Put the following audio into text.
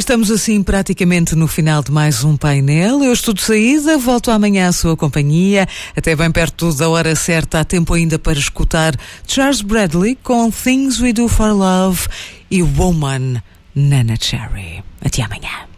estamos assim praticamente no final de mais um painel. Eu estou de saída, volto amanhã à sua companhia, até bem perto da hora certa. Há tempo ainda para escutar Charles Bradley com Things We Do For Love e Woman, Nana Cherry. Até amanhã.